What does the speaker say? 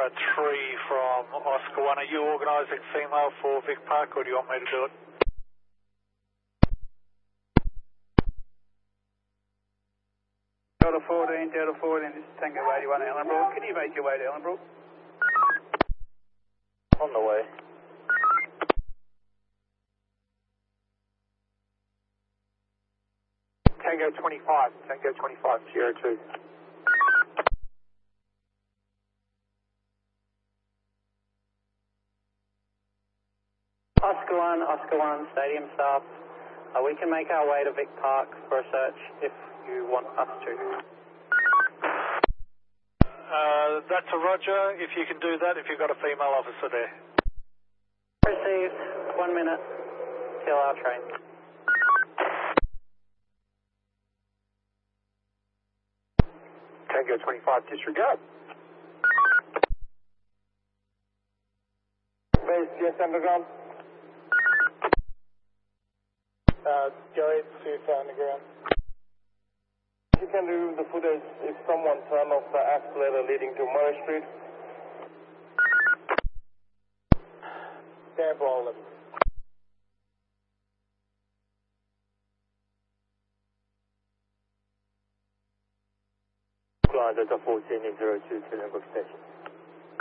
Sierra 3 from Oscar 1. Are you organising female for Vic Park, or do you want me to do it? Delta 14, this is Tango 81 Ellenbrook. Can you make your way to Ellenbrook? On the way. Tango 25, Sierra 2. Oscar 1, stadium staff. We can make our way to Vic Park for a search if you want us to. That's a roger, if you can do that, if you've got a female officer there. Received. 1 minute till our train. Tango 25, disregard. Base, yes, underground. Go ahead, see underground. You can remove the footage if someone turn off the escalator leading to Murray Street. Stand by all of them. Delta 14 in 02 to Lembrook Station.